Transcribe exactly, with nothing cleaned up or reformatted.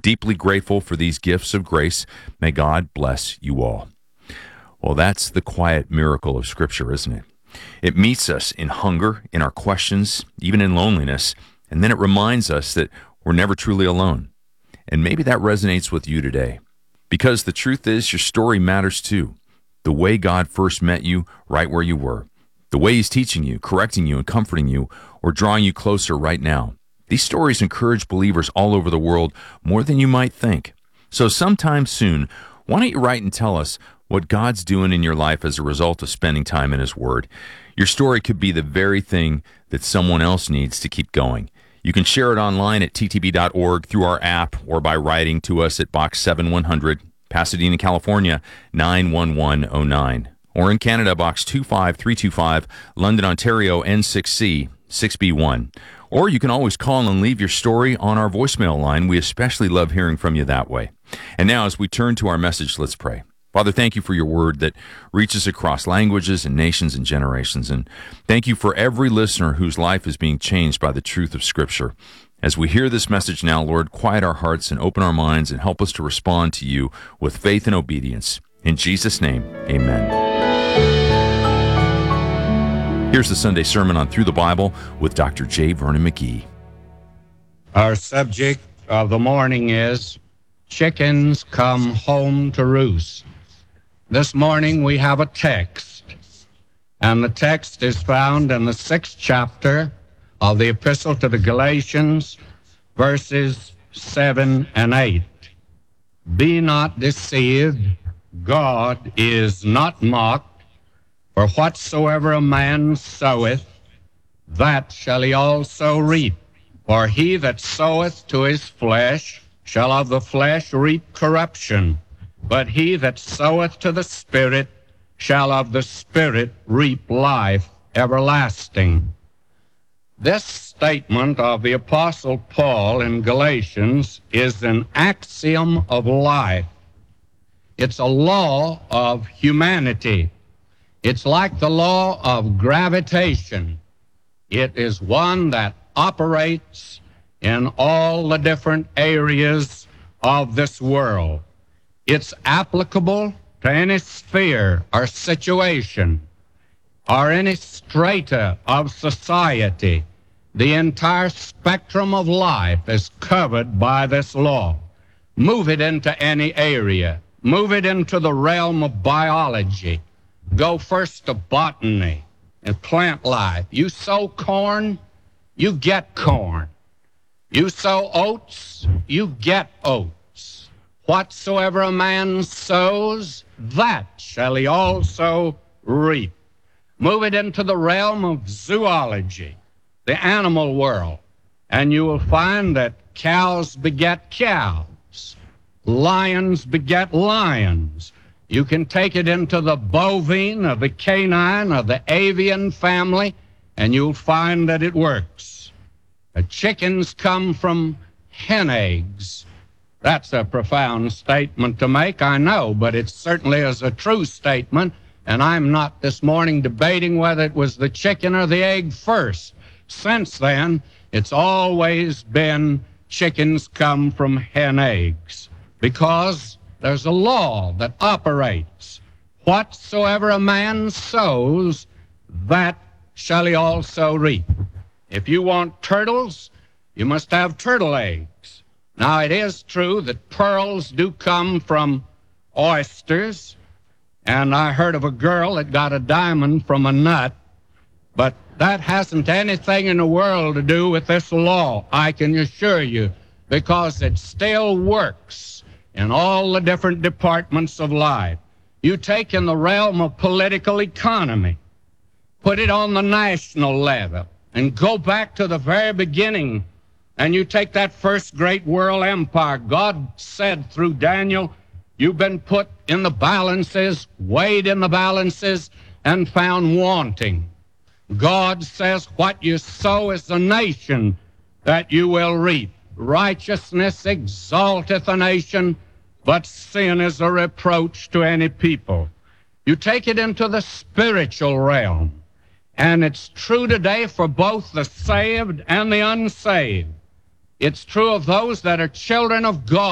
deeply grateful for these gifts of grace. May God bless you all. Well, that's the quiet miracle of Scripture, isn't it? It meets us in hunger, in our questions, even in loneliness, and then it reminds us that we're never truly alone. And maybe that resonates with you today. Because the truth is, your story matters too. The way God first met you right where you were. The way He's teaching you, correcting you, and comforting you, or drawing you closer right now. These stories encourage believers all over the world more than you might think. So sometime soon, why don't you write and tell us what God's doing in your life as a result of spending time in His Word. Your story could be the very thing that someone else needs to keep going. You can share it online at t t b dot org, through our app, or by writing to us at Box seven one hundred, Pasadena, California, nine one one oh nine. Or in Canada, Box two five three two five, London, Ontario, N six C six B one. Or you can always call and leave your story on our voicemail line. We especially love hearing from you that way. And now, as we turn to our message, let's pray. Father, thank you for your word that reaches across languages and nations and generations. And thank you for every listener whose life is being changed by the truth of Scripture. As we hear this message now, Lord, quiet our hearts and open our minds and help us to respond to you with faith and obedience. In Jesus' name, amen. Here's the Sunday sermon on Through the Bible with Doctor J. Vernon McGee. Our subject of the morning is Chickens Come Home to Roost. This morning we have a text, and the text is found in the sixth chapter of the Epistle to the Galatians, verses seven and eight. Be not deceived, God is not mocked, for whatsoever a man soweth, that shall he also reap. For he that soweth to his flesh shall of the flesh reap corruption, but he that soweth to the Spirit shall of the Spirit reap life everlasting. This statement of the Apostle Paul in Galatians is an axiom of life. It's a law of humanity. It's like the law of gravitation. It is one that operates in all the different areas of this world. It's applicable to any sphere or situation or any strata of society. The entire spectrum of life is covered by this law. Move it into any area. Move it into the realm of biology. Go first to botany and plant life. You sow corn, you get corn. You sow oats, you get oats. Whatsoever a man sows, that shall he also reap. Move it into the realm of zoology, the animal world, and you will find that cows beget cows, lions beget lions. You can take it into the bovine or the canine or the avian family, and you'll find that it works. The chickens come from hen eggs. That's a profound statement to make, I know, but it certainly is a true statement, and I'm not this morning debating whether it was the chicken or the egg first. Since then, it's always been chickens come from hen eggs, because there's a law that operates. Whatsoever a man sows, that shall he also reap. If you want turtles, you must have turtle eggs. Now, it is true that pearls do come from oysters, and I heard of a girl that got a diamond from a nut, but that hasn't anything in the world to do with this law, I can assure you, because it still works in all the different departments of life. You take in the realm of political economy, put it on the national level, and go back to the very beginning, and you take that first great world empire. God said through Daniel, you've been put in the balances, weighed in the balances, and found wanting. God says what you sow is the nation that you will reap. Righteousness exalteth a nation, but sin is a reproach to any people. You take it into the spiritual realm, and it's true today for both the saved and the unsaved. It's true of those that are children of God.